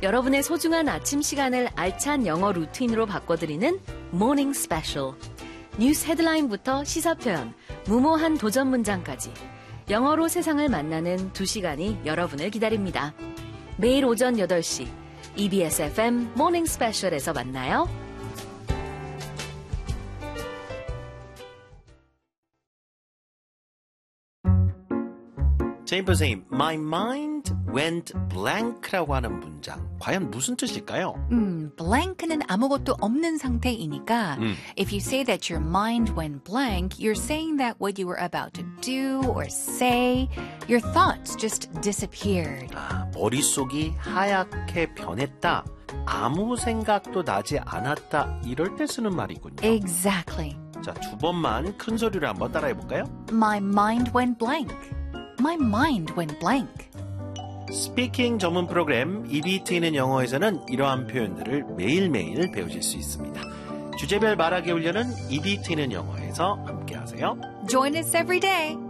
여러분의 소중한 아침 시간을 알찬 영어 루틴으로 바꿔드리는 Morning Special. 뉴스 헤드라인부터 시사 표현, 무모한 도전 문장까지 영어로 세상을 만나는 2시간이 여러분을 기다립니다. 매일 오전 8시 EBS FM Morning Special에서 만나요. 제임 선생님, my mind went blank라고 하는 문장, 과연 무슨 뜻일까요? blank는 아무것도 없는 상태이니까 if you say that your mind went blank, you're saying that what you were about to do or say, your thoughts just disappeared. 머릿속이 하얗게 변했다. 아무 생각도 나지 않았다. 이럴 때 쓰는 말이군요. Exactly. 자, 두 번만 큰 소리로 한번 따라해 볼까요? My mind went blank. My mind went blank. 스피킹 전문 프로그램 EBT는 영어에서는 이러한 표현들을 매일매일 배우실 수 있습니다. 주제별 말하기 훈련은 EBT는 영어에서 함께 하세요. Join us every day.